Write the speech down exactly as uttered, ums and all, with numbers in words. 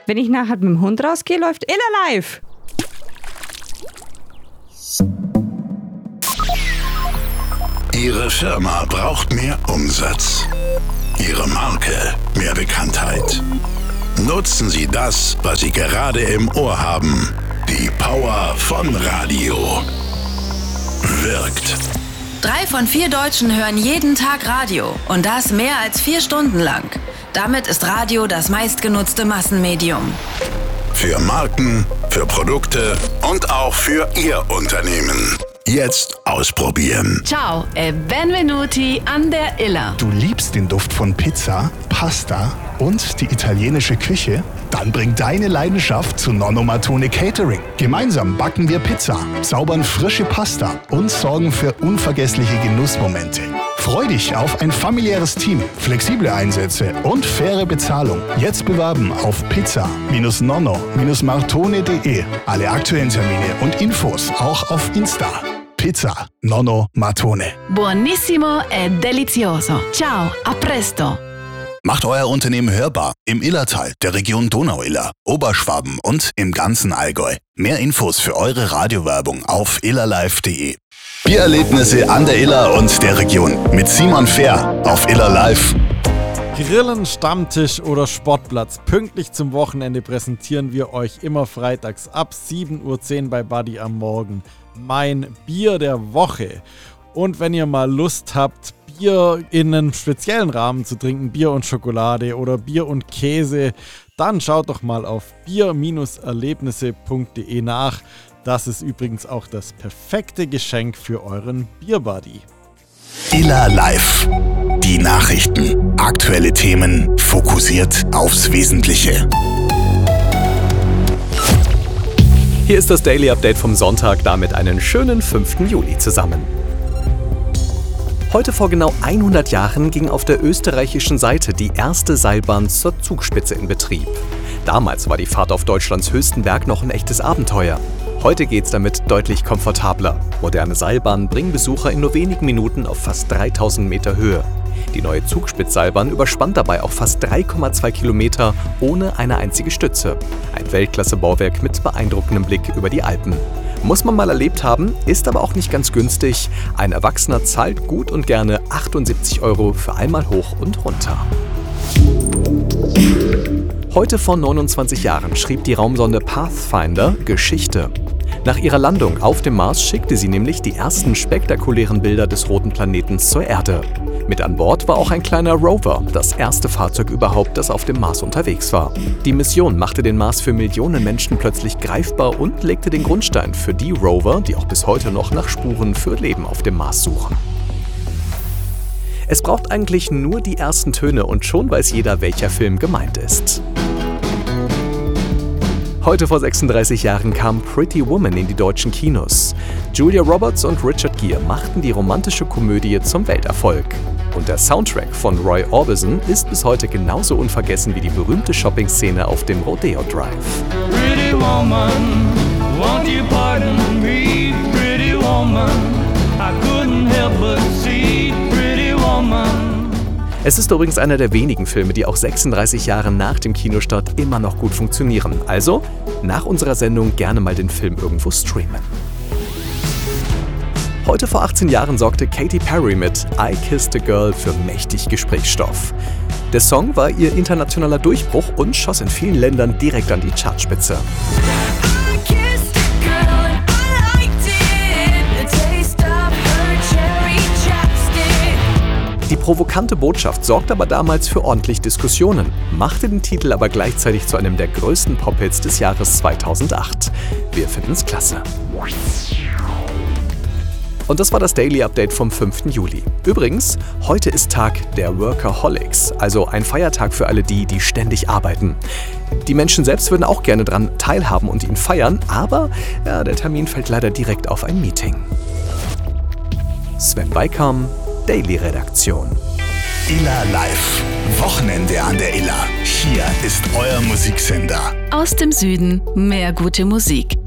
Wenn ich nachher mit dem Hund rausgehe, läuft Illa live. Ihre Firma braucht mehr Umsatz. Ihre Marke mehr Bekanntheit. Nutzen Sie das, was Sie gerade im Ohr haben. Die Power von Radio. Wirkt. Drei von vier Deutschen hören jeden Tag Radio. Und das mehr als vier Stunden lang. Damit ist Radio das meistgenutzte Massenmedium. Für Marken, für Produkte und auch für Ihr Unternehmen. Jetzt ausprobieren. Ciao e benvenuti an der Illa. Du liebst den Duft von Pizza, Pasta und die italienische Küche? Dann bring deine Leidenschaft zu Nonno Mattone Catering. Gemeinsam backen wir Pizza, zaubern frische Pasta und sorgen für unvergessliche Genussmomente. Freu dich auf ein familiäres Team, flexible Einsätze und faire Bezahlung. Jetzt bewerben auf pizza nonno martone punkt de. Alle aktuellen Termine und Infos auch auf Insta. Pizza Nonno Mattone. Buonissimo e delizioso. Ciao, a presto. Macht euer Unternehmen hörbar im Illertal, der Region Donau-Iller, Oberschwaben und im ganzen Allgäu. Mehr Infos für eure Radiowerbung auf illerlive punkt de. Biererlebnisse an der Iller und der Region mit Simon Fehr auf Iller Live. Grillen, Stammtisch oder Sportplatz. Pünktlich zum Wochenende präsentieren wir euch immer freitags ab sieben Uhr zehn bei Buddy am Morgen mein Bier der Woche. Und wenn ihr mal Lust habt, Bier in einem speziellen Rahmen zu trinken, Bier und Schokolade oder Bier und Käse, dann schaut doch mal auf bier erlebnisse punkt de nach. Das ist übrigens auch das perfekte Geschenk für euren Bierbuddy. Iller Live. Die Nachrichten. Aktuelle Themen fokussiert aufs Wesentliche. Hier ist das Daily Update vom Sonntag, damit einen schönen fünften Juli zusammen. Heute vor genau hundert Jahren ging auf der österreichischen Seite die erste Seilbahn zur Zugspitze in Betrieb. Damals war die Fahrt auf Deutschlands höchsten Berg noch ein echtes Abenteuer. Heute geht's damit deutlich komfortabler. Moderne Seilbahnen bringen Besucher in nur wenigen Minuten auf fast dreitausend Meter Höhe. Die neue Zugspitzseilbahn überspannt dabei auch fast drei Komma zwei Kilometer ohne eine einzige Stütze. Ein Weltklasse-Bauwerk mit beeindruckendem Blick über die Alpen. Muss man mal erlebt haben, ist aber auch nicht ganz günstig. Ein Erwachsener zahlt gut und gerne achtundsiebzig Euro für einmal hoch und runter. Heute vor neunundzwanzig Jahren schrieb die Raumsonde Pathfinder Geschichte. Nach ihrer Landung auf dem Mars schickte sie nämlich die ersten spektakulären Bilder des roten Planeten zur Erde. Mit an Bord war auch ein kleiner Rover, das erste Fahrzeug überhaupt, das auf dem Mars unterwegs war. Die Mission machte den Mars für Millionen Menschen plötzlich greifbar und legte den Grundstein für die Rover, die auch bis heute noch nach Spuren für Leben auf dem Mars suchen. Es braucht eigentlich nur die ersten Töne und schon weiß jeder, welcher Film gemeint ist. Heute vor sechsunddreißig Jahren kam Pretty Woman in die deutschen Kinos. Julia Roberts und Richard Gere machten die romantische Komödie zum Welterfolg. Und der Soundtrack von Roy Orbison ist bis heute genauso unvergessen wie die berühmte Shopping-Szene auf dem Rodeo Drive. Pretty woman, won't you pardon me, pretty woman, I couldn't help but see, pretty woman. Es ist übrigens einer der wenigen Filme, die auch sechsunddreißig Jahre nach dem Kinostart immer noch gut funktionieren. Also, nach unserer Sendung gerne mal den Film irgendwo streamen. Heute vor achtzehn Jahren sorgte Katy Perry mit I Kissed a Girl für mächtig Gesprächsstoff. Der Song war ihr internationaler Durchbruch und schoss in vielen Ländern direkt an die Chartspitze. Die provokante Botschaft sorgte aber damals für ordentlich Diskussionen, machte den Titel aber gleichzeitig zu einem der größten Pop-Hits des Jahres zweitausendacht. Wir finden's klasse. Und das war das Daily Update vom fünften Juli. Übrigens, heute ist Tag der Workaholics, also ein Feiertag für alle die, die ständig arbeiten. Die Menschen selbst würden auch gerne dran teilhaben und ihn feiern, aber ja, der Termin fällt leider direkt auf ein Meeting. Sven Beikam, Daily-Redaktion. Iller Live. Wochenende an der Iller. Hier ist euer Musiksender. Aus dem Süden mehr gute Musik.